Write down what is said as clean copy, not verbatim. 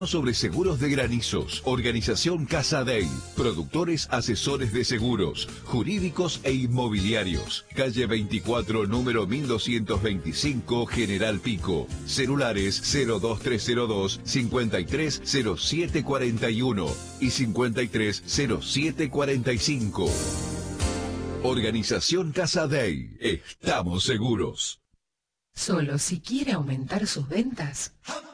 Sobre seguros de granizos. Organización Casa Day. Productores asesores de seguros, jurídicos e inmobiliarios. Calle 24, número 1225, General Pico. Celulares 02302 530741 y 530745. Organización Casa Day. Estamos seguros. Solo si quiere aumentar sus ventas,